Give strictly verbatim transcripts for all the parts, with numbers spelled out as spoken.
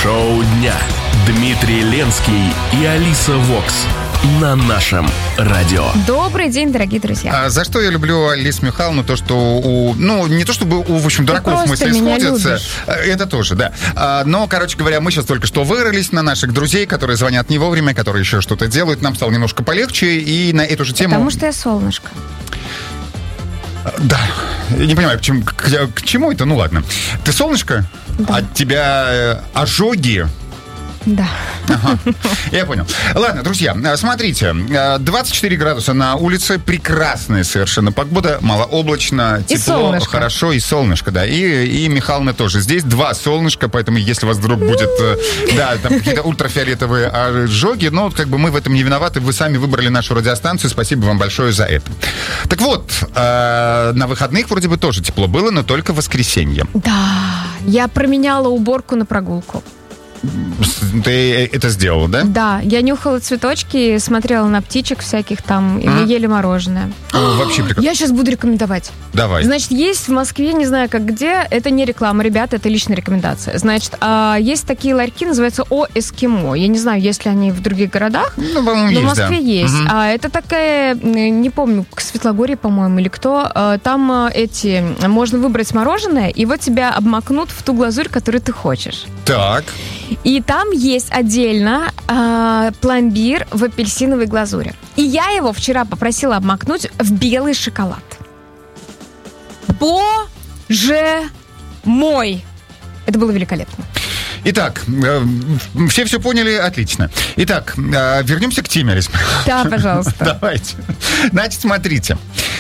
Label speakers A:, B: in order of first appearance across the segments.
A: Шоу дня. Дмитрий Ленский и Алиса Вокс на нашем радио.
B: Добрый день, дорогие друзья.
C: А за что я люблю Алису Михайловну? То, что у... Ну, не то, чтобы у, в общем, дураков мысли сходятся. Любишь. Это тоже, да. А, но, короче говоря, мы сейчас только что вырылись на наших друзей, которые звонят не вовремя, которые еще что-то делают. Нам стало немножко полегче. И на эту же тему...
B: Потому что я солнышко.
C: Да. Я не понимаю, к чему, к, к чему это? Ну, ладно. Ты солнышко? Да. От тебя ожоги?
B: Да.
C: Ага, я понял. Ладно, друзья, смотрите, двадцать четыре градуса на улице, прекрасная совершенно погода, малооблачно, тепло, и солнышко. Хорошо, и солнышко, да. И, и Михайловна тоже. Здесь два солнышка, поэтому если у вас вдруг будет, да, там какие-то ультрафиолетовые ожоги, но как бы мы в этом не виноваты, вы сами выбрали нашу радиостанцию, спасибо вам большое за это. Так вот, на выходных вроде бы тоже тепло было, но только в воскресенье.
B: Да, я променяла уборку на прогулку.
C: Ты это сделала, да?
B: Да, я нюхала цветочки, смотрела на птичек всяких там, и мы ели мороженое.
C: О, вообще прекрасно.
B: Я сейчас буду рекомендовать.
C: Давай.
B: Значит, есть в Москве, не знаю как где, это не реклама, ребята, это личная рекомендация. Значит, есть такие ларьки, называются О Эскимо. Я не знаю, есть ли они в других городах.
C: Ну, по-моему,
B: но
C: есть,
B: в Москве
C: да.
B: есть.
C: Угу.
B: А это такая, не помню, к Светлогорье, по-моему, или кто. Там эти, можно выбрать мороженое, и вот тебя обмакнут в ту глазурь, которую ты хочешь.
C: Так.
B: И там есть отдельно э, пломбир в апельсиновой глазури. И я его вчера попросила обмакнуть в белый шоколад. Боже мой! Это было великолепно.
C: Итак, э, все все поняли? Отлично. Итак, э, вернемся к теме, Алиса.
B: Да, пожалуйста.
C: Давайте. Значит, смотрите.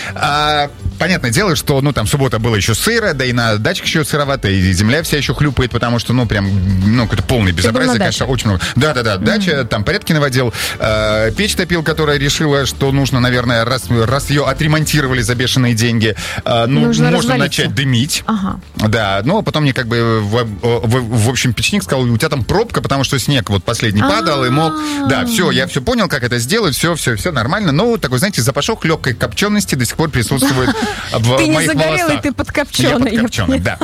C: А, понятное дело, что, ну, там, суббота было еще сыро, да и на дачах еще сыровато, и земля вся еще хлюпает, потому что, ну, прям, ну, какое-то полное безобразие, конечно, очень много. Да-да-да, mm-hmm. дача, там, порядки наводил, э, печь топил, которая решила, что нужно, наверное, раз, раз ее отремонтировали за бешеные деньги, э, ну, нужно можно начать дымить.
B: Ага.
C: Да, но потом мне как бы, в, в, в общем, печник сказал, у тебя там пробка, потому что снег вот последний падал, и мог... Да, все, я все понял, как это сделать, все, все, все нормально, но такой, знаете, запашок легкой копчености до сих пор присутствует в
B: ты
C: моих волосах. Ты не
B: загорелый, ты подкопченый.
C: Я подкопченый, да.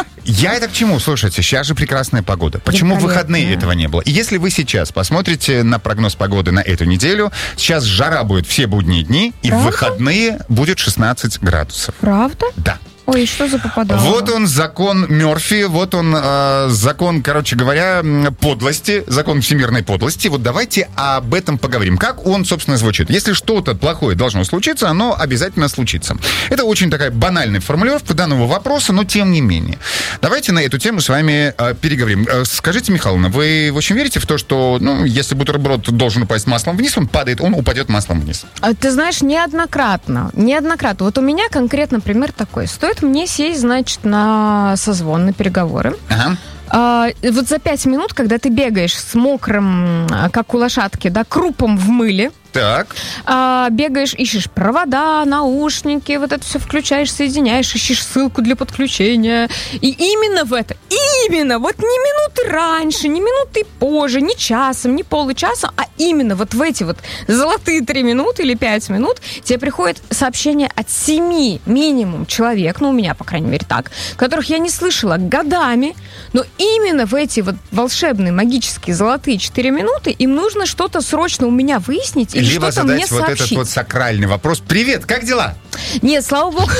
C: Я это к чему? Слушайте, сейчас же прекрасная погода. Почему в выходные этого не было? И если вы сейчас посмотрите на прогноз погоды на эту неделю, сейчас жара будет все будние дни, и
B: Правда?
C: в выходные будет шестнадцать градусов.
B: Правда?
C: Да.
B: Ой, что за попадало?
C: Вот он, закон Мёрфи, вот он, э, закон, короче говоря, подлости, закон всемирной подлости. Вот давайте об этом поговорим. Как он, собственно, звучит? Если что-то плохое должно случиться, оно обязательно случится. Это очень такая банальная формулировка данного вопроса, но тем не менее. Давайте на эту тему с вами э, переговорим. Э, скажите, Михайловна, вы очень верите в то, что, ну, если бутерброд должен упасть маслом вниз, он падает, он упадет маслом вниз?
B: Ты знаешь, неоднократно, неоднократно. Вот у меня конкретно пример такой. Стоит мне сесть, значит, на созвон, на переговоры.
C: Ага.
B: А, вот за пять минут, когда ты бегаешь с мокрым, как у лошадки, да, крупом в мыле,
C: так.
B: А, бегаешь, ищешь провода, наушники, вот это все включаешь, соединяешь, ищешь ссылку для подключения. И именно в это, именно, вот не минуты раньше, не минуты позже, не часом, не получасом, а именно вот в эти вот золотые три минуты или пять минут тебе приходит сообщение от семи минимум человек, ну, у меня, по крайней мере, так, которых я не слышала годами, но именно в эти вот волшебные, магические, золотые четыре минуты им нужно что-то срочно у меня выяснить или
C: либо
B: что-то мне
C: задать вот
B: сообщить.
C: этот вот сакральный вопрос. Привет, как дела?
B: Нет, слава богу.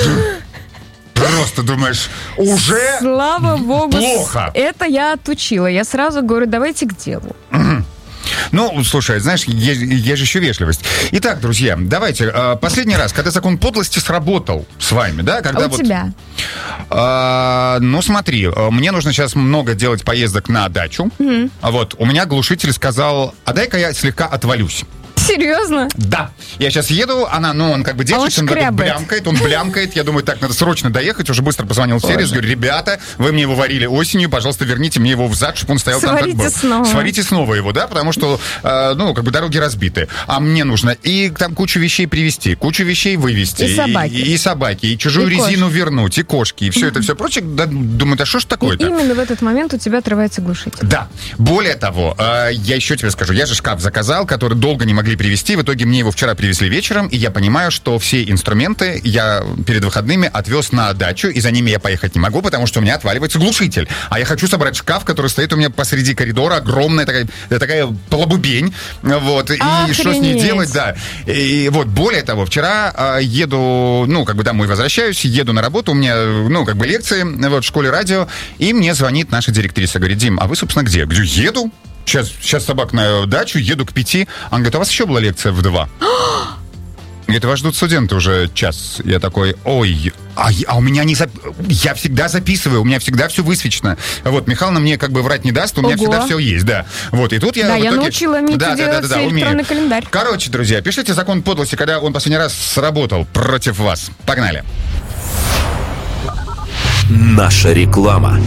C: Просто думаешь, уже
B: слава богу,
C: плохо.
B: Это я отучила. Я сразу говорю, давайте к делу.
C: Ну, слушай, знаешь, есть, есть же еще вежливость. Итак, друзья, давайте, э, последний раз, когда закон подлости сработал с вами, да? Когда
B: а у
C: вот,
B: тебя?
C: Э, ну, смотри, мне нужно сейчас много делать поездок на дачу. Mm-hmm. Вот, у меня глушитель сказал, а дай-ка я слегка отвалюсь.
B: Серьезно?
C: Да. Я сейчас еду, она, ну, он как бы держится,
B: а он,
C: он блямкает, он блямкает. Я думаю, так, надо срочно доехать. Уже быстро позвонил в сервис, говорю, ребята, вы мне его варили осенью, пожалуйста, верните мне его взад, чтобы он стоял
B: Сварите
C: там, как был.
B: Снова.
C: Сварите снова его, да, потому что, э, ну, как бы дороги разбиты. А мне нужно и там кучу вещей привезти, кучу вещей вывезти.
B: И собаки.
C: И, и, и собаки, и чужую
B: и
C: резину
B: кошки.
C: вернуть, и кошки, и все mm-hmm. это все прочее. Да, думаю, да что ж такое-то?
B: И именно в этот момент у тебя отрывается глушитель.
C: Да. Более того, э, я еще тебе скажу, я же шкаф заказал, который долго не могли привезти. В итоге мне его вчера привезли вечером, и я понимаю, что все инструменты я перед выходными отвез на дачу, и за ними я поехать не могу, потому что у меня отваливается глушитель. А я хочу собрать шкаф, который стоит у меня посреди коридора, огромная такая, такая полобубень. Вот.
B: Охренеть.
C: И что с ней делать, да. И вот, более того, вчера э, еду, ну, как бы домой возвращаюсь, еду на работу, у меня, ну, как бы лекции вот, в школе радио, и мне звонит наша директриса, говорит: Дим, а вы, собственно, где? Я говорю: еду. Сейчас, сейчас собак на дачу, еду к пяти. Она говорит: а у вас еще была лекция в два? Говорит: вас ждут студенты уже час. Я такой: ой, а, а у меня не зап... Я всегда записываю, у меня всегда все высвечено. Вот, Михайловна мне как бы врать не даст, у меня Ого. всегда все есть, да. Вот, и тут я...
B: Да,
C: в итоге...
B: я научила Митю
C: да,
B: делать
C: да, да, да, да,
B: электронный
C: умею.
B: календарь.
C: Короче, друзья, пишите закон подлости, когда он последний раз сработал против вас. Погнали.
A: Наша реклама.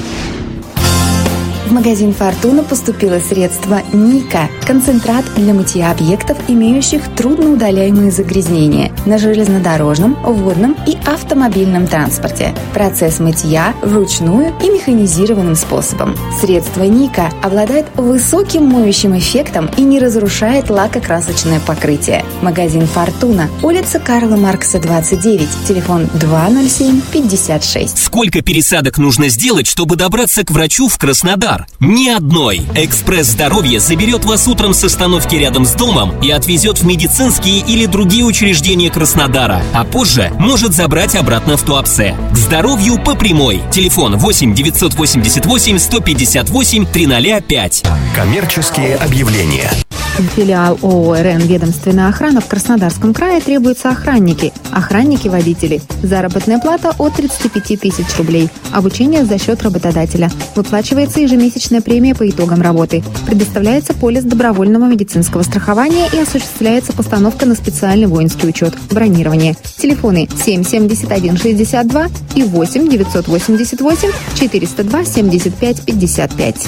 D: В магазин «Фортуна» поступило средство «Ника» – концентрат для мытья объектов, имеющих трудноудаляемые загрязнения на железнодорожном, водном и автомобильном транспорте. Процесс мытья вручную и механизированным способом. Средство «Ника» обладает высоким моющим эффектом и не разрушает лакокрасочное покрытие. Магазин «Фортуна», улица Карла Маркса, двадцать девять, телефон два ноль семь пятьдесят шесть.
E: Сколько пересадок нужно сделать, чтобы добраться к врачу в Краснодар? Ни одной. «Экспресс Здоровья» заберет вас утром с остановки рядом с домом и отвезет в медицинские или другие учреждения Краснодара, а позже может забрать обратно в Туапсе. К здоровью по прямой. Телефон восемь девятьсот восемьдесят восемь сто пятьдесят восемь триста пять.
A: Коммерческие объявления.
F: Филиал ООО «РН Ведомственная охрана» в Краснодарском крае требуются охранники, охранники-водители. Заработная плата от тридцати пяти тысяч рублей. Обучение за счет работодателя. Выплачивается ежемесячная премия по итогам работы. Предоставляется полис добровольного медицинского страхования и осуществляется постановка на специальный воинский учет. Бронирование. Телефоны семь семьдесят один шестьдесят два и восемь девятьсот восемьдесят восемь четыреста два семьдесят пять пятьдесят пять.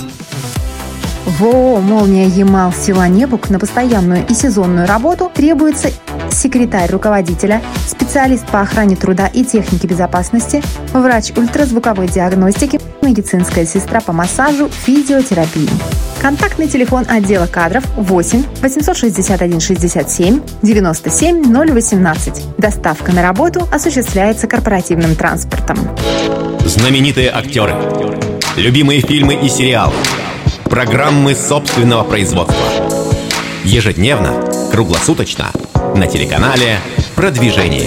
F: В ООО «Молния Ямал» села Небук на постоянную и сезонную работу требуется секретарь руководителя, специалист по охране труда и технике безопасности, врач ультразвуковой диагностики, медицинская сестра по массажу, физиотерапии. Контактный телефон отдела кадров восемь восемьсот шестьдесят один шестьдесят семь девяносто семь ноль восемнадцать. Доставка на работу осуществляется корпоративным транспортом.
G: Знаменитые актеры, любимые фильмы и сериалы, программы собственного производства. Ежедневно, круглосуточно, на телеканале «Продвижение».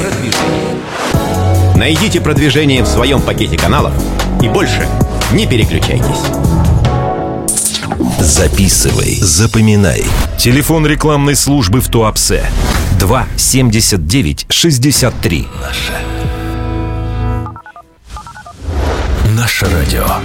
G: Найдите «Продвижение» в своем пакете каналов и больше не переключайтесь.
A: Записывай, запоминай. Телефон рекламной службы в Туапсе два семьдесят девять шестьдесят три. Наше. Наше радио.